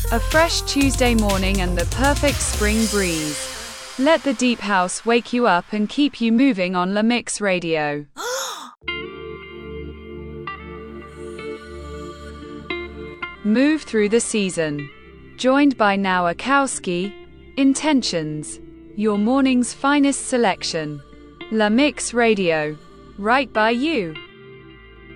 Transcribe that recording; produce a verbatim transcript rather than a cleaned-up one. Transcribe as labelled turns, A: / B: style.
A: A fresh Tuesday morning and the perfect spring breeze. Let the deep house wake you up and keep you moving on La Mix Radio. Move through the season. Joined by Noah Kowski, Intentions, your morning's finest selection. La Mix Radio. Right by you.